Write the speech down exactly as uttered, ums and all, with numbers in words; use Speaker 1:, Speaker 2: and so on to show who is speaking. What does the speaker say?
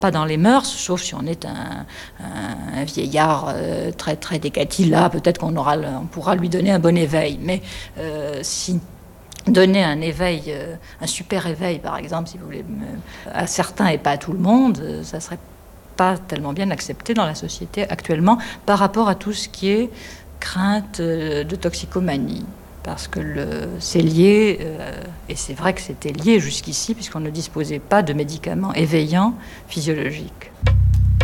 Speaker 1: pas dans les mœurs, sauf si on est un, un, un vieillard euh, très très décati. Là, peut-être qu'on aura, on pourra lui donner un bon éveil. Mais euh, si donner un éveil, euh, un super éveil, par exemple, si vous voulez, à certains et pas à tout le monde, euh, ça serait pas tellement bien accepté dans la société actuellement par rapport à tout ce qui est crainte euh, de toxicomanie. Parce que le, c'est lié, euh, et c'est vrai que c'était lié jusqu'ici, puisqu'on ne disposait pas de médicaments éveillants physiologiques.